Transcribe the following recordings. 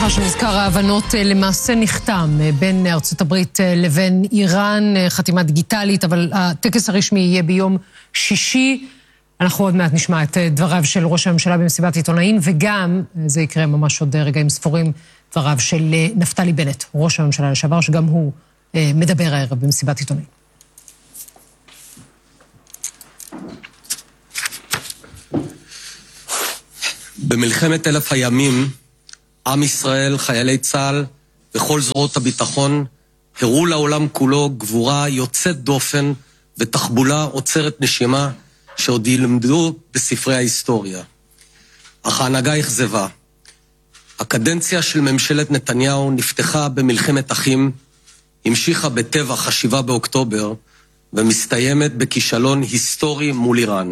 לאחר שמזכר ההבנות למעשה נחתם בין ארצות הברית לבין איראן, חתימה דיגיטלית, אבל הטקס הרשמי יהיה ביום שישי. אנחנו עוד מעט נשמע את דבריו של ראש הממשלה במסיבת עיתונאים, וגם, זה יקרה ממש עוד רגעים ספורים, דבריו של נפתלי בנט, ראש הממשלה לשעבר, שגם הוא מדבר הערב במסיבת עיתונאים. במלחמת 1000 הימים, עם ישראל, חיילי צה"ל וכל זרועות הביטחון הראו לעולם כולו גבורה יוצאת דופן ותחבולה עוצרת נשימה שעוד ילמדו בספרי ההיסטוריה. אך ההנהגה אכזבה. הקדנציה של ממשלת נתניהו נפתחה במלחמת אחים, המשיכה בטבח 7 באוקטובר ומסתיימת בכישלון היסטורי מול איראן.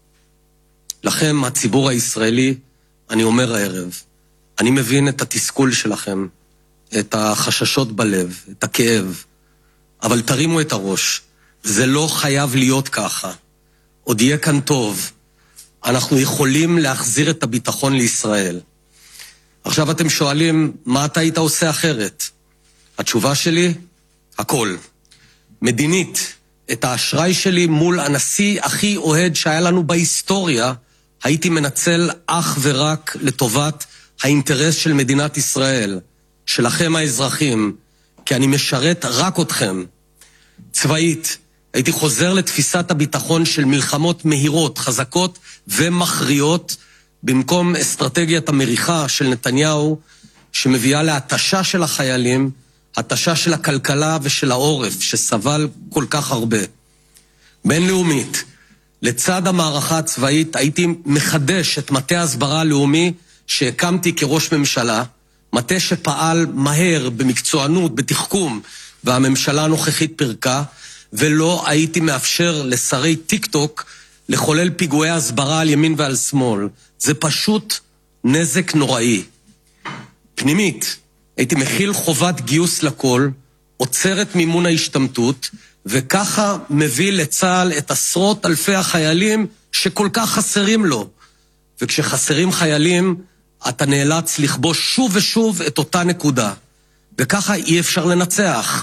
לכם, הציבור הישראלי, אני אומר הערב, אני מבין את התסכול שלכם, את החששות בלב, את הכאב, אבל תרימו את הראש. זה לא חייב להיות ככה. עוד יהיה כאן טוב. אנחנו יכולים להחזיר את הביטחון לישראל. עכשיו אתם שואלים, מה אתה היית עושה אחרת? התשובה שלי, הכל. מדינית, את האשראי שלי מול הנשיא הכי אוהד שהיה לנו בהיסטוריה, הייתי מנצל אך ורק לטובת האינטרס של מדינת ישראל, שלכם האזרחים, כי אני משרת רק אתכם. צבאית, הייתי חוזר לתפיסת הביטחון של מלחמות מהירות, חזקות ומכריעות, במקום אסטרטגיית המריחה של נתניהו, שמביאה להתשה של החיילים, התשה של הכלכלה ושל העורף, שסבל כל כך הרבה. בינלאומית, לצד המערכה הצבאית, הייתי מחדש את מטה ההסברה הלאומי שהקמתי כראש ממשלה, מטה שפעל מהר, במקצוענות, בתחכום, והממשלה הנוכחית פרקה, ולא הייתי מאפשר לשרי טיק-טוק לחולל פיגועי הסברה על ימין ועל שמאל. זה פשוט נזק נוראי. פנימית, הייתי מכיל חובת גיוס לכל, עוצר את מימון ההשתמטות, וככה מביא לצה"ל את עשרות אלפי החיילים שכל כך חסרים לו. וכשחסרים חיילים, אתה נאלץ לכבוש שוב ושוב את אותה נקודה. וככה אי אפשר לנצח.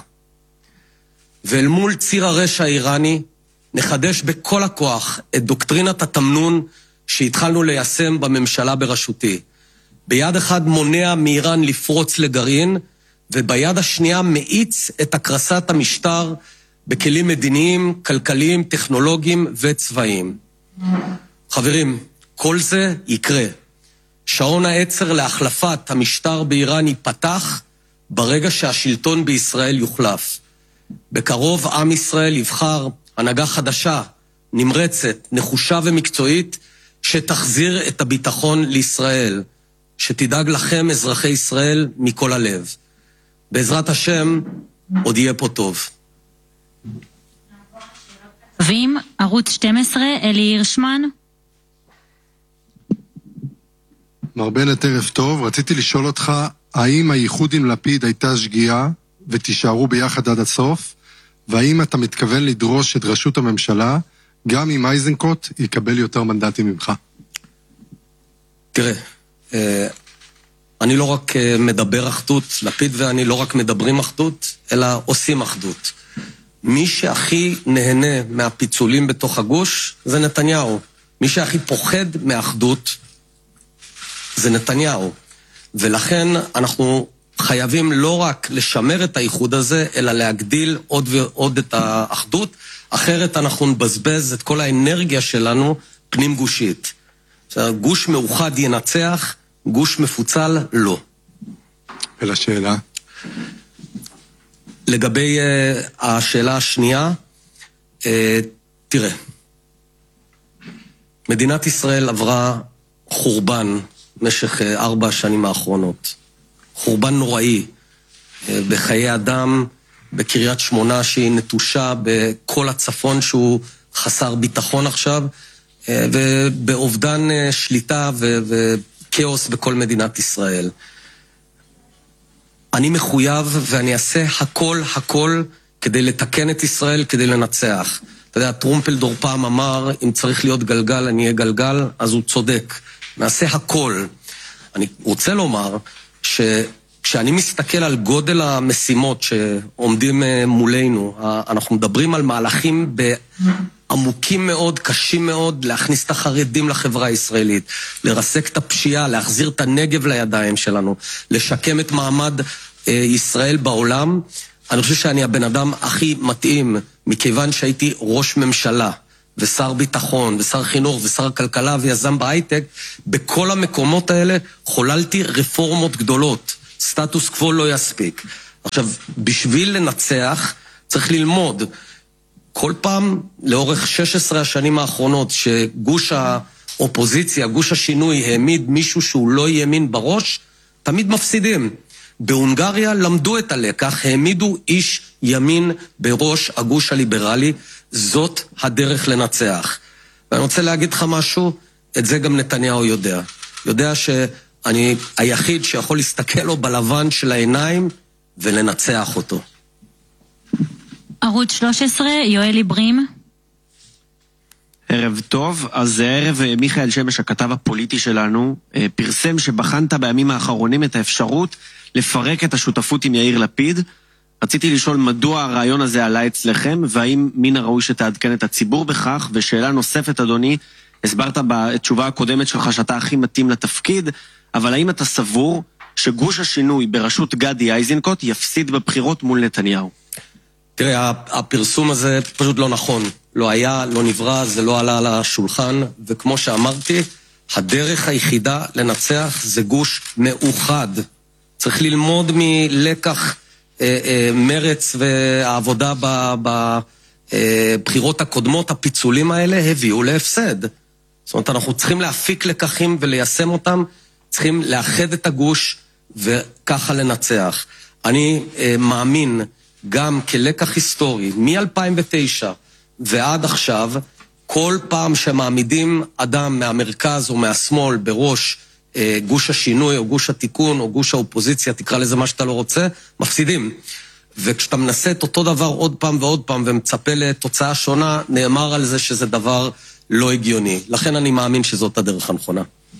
ואל מול ציר הרשע האיראני, נחדש בכל הכוח את דוקטרינת התמנון שהתחלנו ליישם בממשלה בראשותי. ביד אחד מונע מאיראן לפרוץ לגרעין, וביד השנייה מאיץ את הקרסת המשטר בכלים מדיניים, כלכליים, טכנולוגיים וצבאיים. חברים, כל זה יקרה. שעון העצר להחלפת המשטר באיראן ייפתח ברגע שהשלטון בישראל יוחלף. בקרוב עם ישראל יבחר הנהגה חדשה, נמרצת, נחושה ומקצועית, שתחזיר את הביטחון לישראל, שתדאג לכם, אזרחי ישראל, מכל הלב. בעזרת השם, עוד יהיה פה טוב. ערוץ 12, אלי הירשמן. מר בנט, ערב טוב. רציתי לשאול אותך, האם הייחוד עם לפיד הייתה שגיאה ותישארו ביחד עד הסוף, והאם אתה מתכוון לדרוש את ראשות הממשלה, גם אם אייזנקוט יקבל יותר מנדטים ממך? תראה, אני לא רק מדבר אחדות, לפיד ואני לא רק מדברים אחדות, אלא עושים אחדות. מי שהכי נהנה מהפיצולים בתוך הגוש זה נתניהו. מי שהכי פוחד מאחדות זה נתניהו. ולכן אנחנו חייבים לא רק לשמר את האיחוד הזה, אלא להגדיל עוד ועוד את האחדות, אחרת אנחנו נבזבז את כל האנרגיה שלנו פנים גושית. גוש מאוחד ינצח, גוש מפוצל לא. ולשאלה? לגבי השאלה השנייה, תראה, מדינת ישראל עברה חורבן במשך 4 השנים האחרונות. חורבן נוראי בחיי אדם, בקריית שמונה שהיא נטושה, בכל הצפון שהוא חסר ביטחון עכשיו, ובאובדן שליטה וכאוס בכל מדינת ישראל. אני מחויב ואני אעשה הכל כדי לתקן את ישראל, כדי לנצח. אתה יודע, טרומפלדור פעם אמר, אם צריך להיות גלגל, אני אהיה גלגל, אז הוא צודק. נעשה הכל. אני רוצה לומר שכשאני מסתכל על גודל המשימות שעומדים מולנו, אנחנו מדברים על מהלכים עמוקים מאוד, קשים מאוד, להכניס את החרדים לחברה הישראלית, לרסק את הפשיעה, להחזיר את הנגב לידיים שלנו, לשקם את מעמד ישראל בעולם. אני חושב שאני הבן אדם הכי מתאים, מכיוון שהייתי ראש ממשלה, ושר ביטחון, ושר חינוך, ושר כלכלה, ויזם בהייטק, בכל המקומות האלה חוללתי רפורמות גדולות. סטטוס קוו לא יספיק. עכשיו, בשביל לנצח, צריך ללמוד. כל פעם, לאורך 16 השנים האחרונות, שגוש האופוזיציה, גוש השינוי, העמיד מישהו שהוא לא ימין בראש, תמיד מפסידים. בהונגריה למדו את הלקח, העמידו איש ימין בראש הגוש הליברלי, זאת הדרך לנצח. ואני רוצה להגיד לך משהו, את זה גם נתניהו יודע. יודע שאני היחיד שיכול להסתכל לו בלבן של העיניים ולנצח אותו. ערוץ 13, יואל איברים. ערב טוב, אז הערב מיכאל שמש, הכתב הפוליטי שלנו, פרסם שבחנת בימים האחרונים את האפשרות לפרק את השותפות עם יאיר לפיד. רציתי לשאול מדוע הרעיון הזה עלה אצלכם, והאם מן הראוי שתעדכן את הציבור בכך. ושאלה נוספת, אדוני, הסברת בתשובה הקודמת שלך שאתה הכי מתאים לתפקיד, אבל האם אתה סבור שגוש השינוי בראשות גדי איזנקוט יפסיד בבחירות מול נתניהו? תראה, הפרסום הזה פשוט לא נכון. לא היה, לא נברא, זה לא עלה על השולחן, וכמו שאמרתי, הדרך היחידה לנצח זה גוש מאוחד. צריך ללמוד מלקח מרץ והעבודה בבחירות הקודמות, הפיצולים האלה הביאו להפסד. זאת אומרת, אנחנו צריכים להפיק לקחים וליישם אותם, צריכים לאחד את הגוש וככה לנצח. אני מאמין גם כלקח היסטורי, מ-2009 ועד עכשיו, כל פעם שמעמידים אדם מהמרכז או מהשמאל בראש גוש השינוי או גוש התיקון או גוש האופוזיציה, תקרא לזה מה שאתה לא רוצה, מפסידים. וכשאתה מנסה את אותו דבר עוד פעם ועוד פעם ומצפה לתוצאה שונה, נאמר על זה שזה דבר לא הגיוני. לכן אני מאמין שזאת הדרך הנכונה.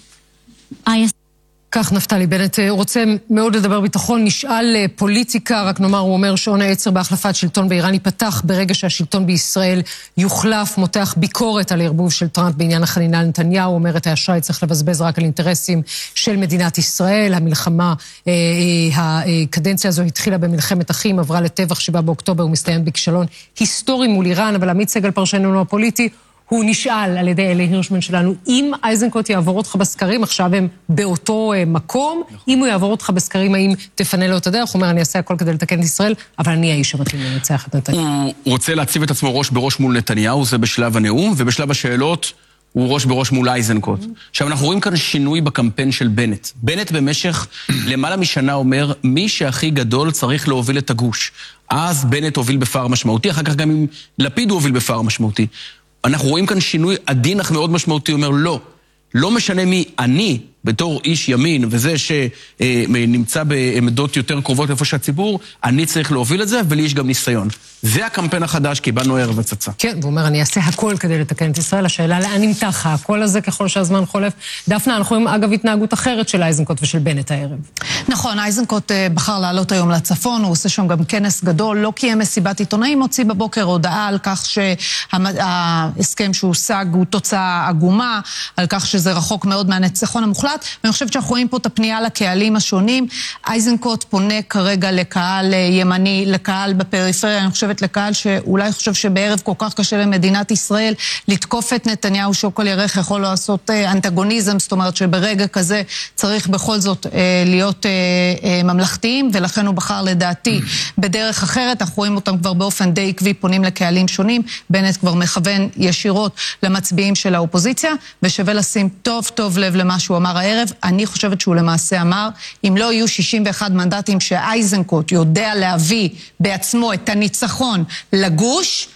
כך נפתלי בנט רוצה מאוד לדבר ביטחון, נשאל פוליטיקה, רק נאמר, הוא אומר שעון העצר בהחלפת שלטון באיראן ייפתח ברגע שהשלטון בישראל יוחלף, מותח ביקורת על ערבוב של טראמפ בעניין החנינה לנתניהו, הוא אומר את האשראי צריך לבזבז רק על אינטרסים של מדינת ישראל, המלחמה, הקדנציה הזו התחילה במלחמת אחים, עברה לטבח 7 באוקטובר, ומסתיים בכישלון היסטורי מול איראן, אבל עמית סגל פרשננו הפוליטי, הוא נשאל על ידי אלי הירשמן שלנו, אם איזנקוט יעבור אותך בסקרים, עכשיו הם באותו מקום, אם הוא יעבור אותך בסקרים, האם תפנה לו את הדרך? הוא אומר, אני אעשה הכל כדי לתקן את ישראל, אבל אני האיש המתאים לנצח את נתניהו. הוא רוצה להציב את עצמו ראש בראש מול נתניהו, זה בשלב הנאום, ובשלב השאלות הוא ראש בראש מול איזנקוט. עכשיו, אנחנו רואים כאן שינוי בקמפיין של בנט. בנט במשך למעלה משנה אומר, מי שהכי גדול צריך להוביל את הגוש. אז בנט הוביל בפער משמעותי, אחר כך גם עם לפיד הוא הוביל בפער משמעותי. אנחנו רואים כאן שינוי עדין אך מאוד משמעותי, אומר לא משנה מי אני בתור איש ימין, וזה שנמצא בעמדות יותר קרובות איפה שהציבור, אני צריך להוביל את זה, ולי יש גם ניסיון. זה הקמפיין החדש, קיבלנו ערב הצצה. כן, והוא אומר, אני אעשה הכל כדי לתקן את ישראל, השאלה לאן נמתח הכל הזה ככל שהזמן חולף. דפנה, אנחנו רואים אגב התנהגות אחרת של איזנקוט ושל בנט הערב. נכון, איזנקוט בחר לעלות היום לצפון, הוא עושה שם גם כנס גדול, לא קיים מסיבת עיתונאים, הוציא בבוקר הודעה על כך שההסכם שהושג הוא תוצאה עגומה, על כך שזה רחוק מאוד מהניצחון המוחלט, ואני חושבת שאנחנו רואים פה את הפנייה לקהלים השונים. איזנקוט פונה כרגע לקהל ימני, לקהל בפריפריה, אני חושבת לקהל שאולי חושב שבערב כל כך קשה למדינת ישראל לתקוף את נתניהו, שוק על ירך יכול לעשות אנטגוניזם, זאת אומרת שברגע כזה צריך בכל זאת להיות ממלכתיים, ולכן הוא בחר לדעתי בדרך אחרת. אנחנו רואים אותם כבר באופן די עקבי, פונים לקהלים שונים, בנט כבר מכוון ישירות למצביעים של האופוזיציה, ושווה לשים טוב טוב לב למה שהוא אמר הערב. אני חושבת שהוא למעשה אמר, אם לא יהיו 61 מנדטים שאיזנקוט יודע להביא בעצמו את הניצחון לגוש,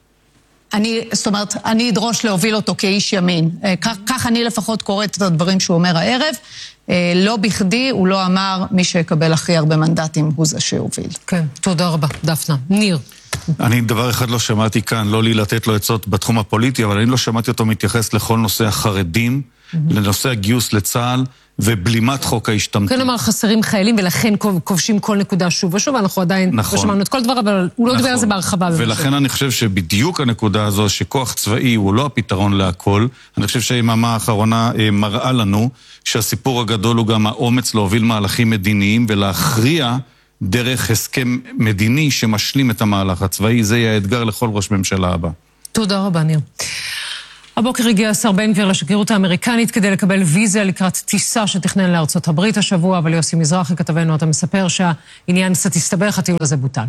זאת אומרת, אני אדרוש להוביל אותו כאיש ימין. כך אני לפחות קוראת את הדברים שהוא אומר הערב. לא בכדי, הוא לא אמר מי שיקבל הכי הרבה מנדטים הוא זה שהוביל. כן, תודה רבה, דפנה. ניר. אני דבר אחד לא שמעתי כאן, לא לי לתת לו עצות בתחום הפוליטי, אבל אני לא שמעתי אותו מתייחס לכל נושא החרדים, לנושא הגיוס לצה"ל ובלימת חוק ההשתמטות. כן אמר חסרים חיילים ולכן כובשים כל נקודה שוב ושוב, אנחנו עדיין לא שמענו את כל דבר, אבל הוא לא דיבר על זה בהרחבה. ולכן אני חושב שבדיוק הנקודה הזו, שכוח צבאי הוא לא הפתרון להכל, אני חושב שהיממה האחרונה מראה לנו שהסיפור הגדול הוא גם האומץ להוביל מהלכים מדיניים ולהכריע דרך הסכם מדיני שמשלים את המהלך הצבאי. זה יהיה האתגר לכל ראש ממשלה הבא. תודה רבה, ניר. הבוקר הגיע השר בן גביר לשגרירות האמריקנית כדי לקבל ויזה לקראת טיסה שתכנן לארצות הברית השבוע, אבל יוסי מזרחי כתבנו אתה מספר שהעניין קצת הסתבך, הטיול הזה בוטל.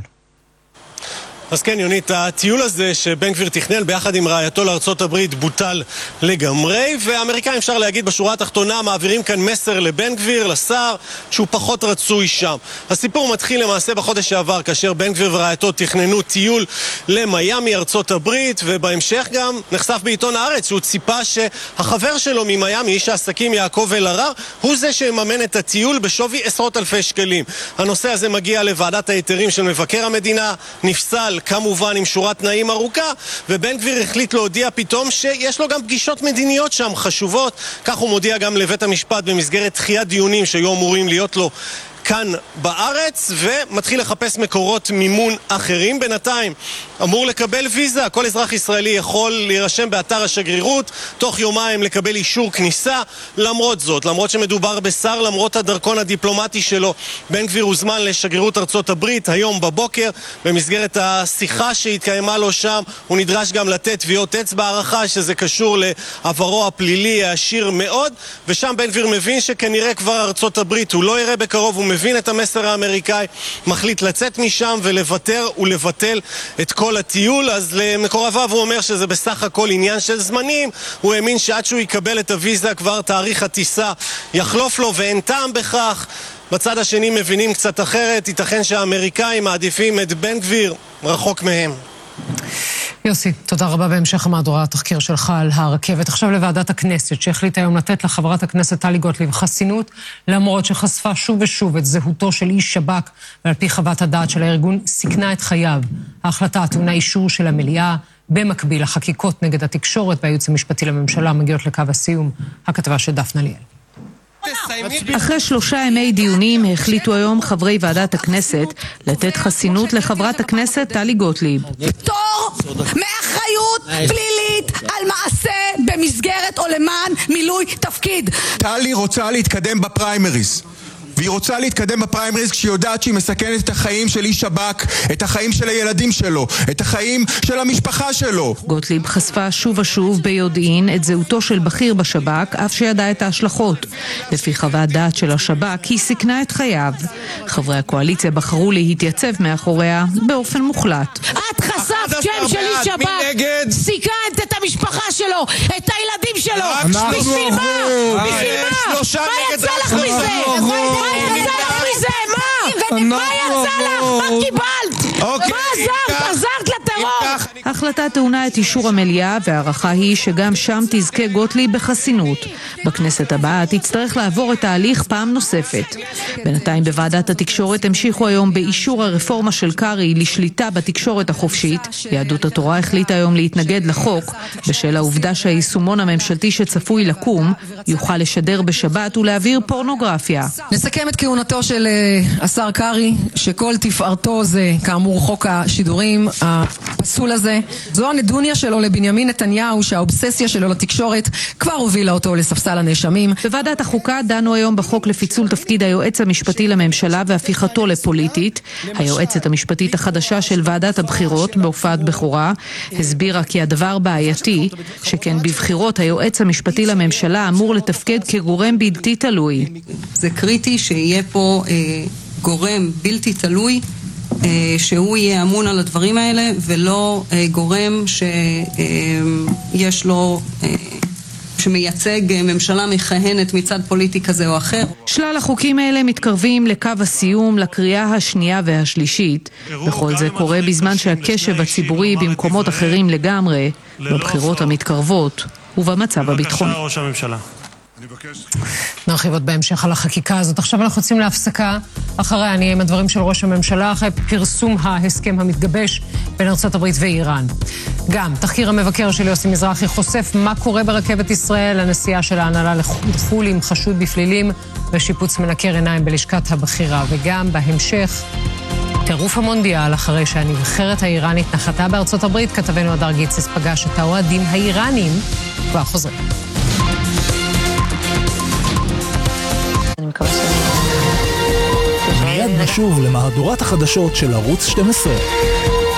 אז כן, יונית, הטיול הזה שבן גביר תכנן ביחד עם רעייתו לארצות הברית בוטל לגמרי, והאמריקאים אפשר להגיד בשורה התחתונה מעבירים כאן מסר לבן גביר, לשר, שהוא פחות רצוי שם. הסיפור מתחיל למעשה בחודש שעבר, כאשר בן גביר ורעייתו תכננו טיול למיימי, ארצות הברית, ובהמשך גם נחשף בעיתון הארץ שהוא ציפה שהחבר שלו ממיימי, איש העסקים יעקב אלהרר, הוא זה שממן את הטיול בשווי עשרות אלפי שקלים. הנושא הזה מגיע לוועדת ההיתרים של מבקר המדינה, נפסל כמובן עם שורת תנאים ארוכה, ובן גביר החליט להודיע פתאום שיש לו גם פגישות מדיניות שם חשובות. כך הוא מודיע גם לבית המשפט במסגרת דחיית דיונים שהיו אמורים להיות לו כאן בארץ, ומתחיל לחפש מקורות מימון אחרים. בינתיים אמור לקבל ויזה, כל אזרח ישראלי יכול להירשם באתר השגרירות, תוך יומיים לקבל אישור כניסה. למרות זאת, למרות שמדובר בשר, למרות הדרכון הדיפלומטי שלו, בן גביר הוזמן לשגרירות ארצות הברית היום בבוקר. במסגרת השיחה שהתקיימה לו שם הוא נדרש גם לתת טביעות אצבע, הערכה שזה קשור לעברו הפלילי העשיר מאוד, ושם בן גביר מבין שכנראה כבר ארצות הברית הוא לא יראה בקרוב, הוא מבין את המסר האמריקאי, מחליט לצאת משם ולוותר ולבטל את כל הטיול. אז למקורביו הוא אומר שזה בסך הכל עניין של זמנים, הוא האמין שעד שהוא יקבל את הוויזה כבר תאריך הטיסה יחלוף לו ואין טעם בכך. בצד השני מבינים קצת אחרת, ייתכן שהאמריקאים מעדיפים את בן גביר רחוק מהם. יוסי, תודה רבה. בהמשך המהדורה התחקיר שלך על הרכבת. עכשיו לוועדת הכנסת, שהחליטה היום לתת לחברת הכנסת טלי גוטליב חסינות, למרות שחשפה שוב ושוב את זהותו של איש שב"כ, ועל פי חוות הדעת של הארגון סיכנה את חייו. ההחלטה טעונה אישור של המליאה, במקביל לחקיקות נגד התקשורת והייעוץ המשפטי לממשלה מגיעות לקו הסיום. הכתבה של דפנה ליאל. אחרי 3 ימי דיונים החליטו היום חברי ועדת הכנסת לתת חסינות לחברת הכנסת טלי גוטליב. פטור מאחריות פלילית על מעשה במסגרת או למען מילוי תפקיד. טלי רוצה להתקדם בפריימריז. והיא רוצה להתקדם בפריימריז כשהיא יודעת שהיא מסכנת את החיים של איש שב"כ, את החיים של הילדים שלו, את החיים של המשפחה שלו. גוטליב חשפה שוב ושוב ביודעין את זהותו של בכיר בשב"כ, אף שידע את ההשלכות. לפי חוות דעת של השב"כ, היא סיכנה את חייו. חברי הקואליציה בחרו להתייצב מאחוריה באופן מוחלט. את חשפת שם של איש שב"כ, סיכנת את המשפחה שלו, את הילדים שלו. בשביל מה? בשביל מה? מה יצא לך מזה? מה יצא לך מזה? מה יצא לך? מה קיבלת? מה עזרת? עזרת לטרור? ההחלטה טעונה את אישור המליאה, והערכה היא שגם שם תזכה גוטליב בחסינות. בכנסת הבאה תצטרך לעבור את ההליך פעם נוספת. בינתיים בוועדת התקשורת המשיכו היום באישור הרפורמה של קרי לשליטה בתקשורת החופשית. יהדות התורה החליטה היום להתנגד לחוק, בשל העובדה שהיישומון הממשלתי שצפוי לקום יוכל לשדר בשבת ולהעביר פורנוגרפיה. נסכם את כהונתו של השר קרי, שכל תפארתו זה כאמור חוק השידורים הפסול הזה. זו הנדוניה שלו לבנימין נתניהו, שהאובססיה שלו לתקשורת כבר הובילה אותו לספסל הנאשמים. בוועדת החוקה דנו היום בחוק לפיצול תפקיד היועץ המשפטי לממשלה והפיכתו לפוליטית. היועצת המשפטית החדשה של ועדת הבחירות בהופעת בכורה הסבירה כי הדבר בעייתי, שכן בבחירות היועץ המשפטי לממשלה אמור לתפקד כגורם בלתי תלוי. זה קריטי שיהיה פה גורם בלתי תלוי, שהוא יהיה אמון על הדברים האלה, ולא גורם שיש לו שמייצג ממשלה מכהנת מצד פוליטי כזה או אחר. שלל החוקים האלה מתקרבים לקו הסיום, לקריאה השנייה והשלישית. וכל זה קורה בזמן שהקשב הציבורי במקומות אחרים לגמרי, בבחירות המתקרבות ובמצב הביטחוני. נרחיב עוד בהמשך על החקיקה הזאת. עכשיו אנחנו יוצאים להפסקה. אחריה נהיה עם הדברים של ראש הממשלה אחרי פרסום ההסכם המתגבש בין ארצות הברית ואיראן. גם תחקיר המבקר של יוסי מזרחי חושף מה קורה ברכבת ישראל, הנסיעה של ההנהלה לחו"ל עם חשוד בפלילים ושיפוץ מנקר עיניים בלשכת הבחירה. וגם בהמשך טירוף המונדיאל אחרי שהנבחרת האיראנית נחתה בארצות הברית. כתבנו הדר גיצס פגש את האוהדים האיראנים. כבר חוזרים. מיד נשוב למהדורת החדשות של ערוץ 12.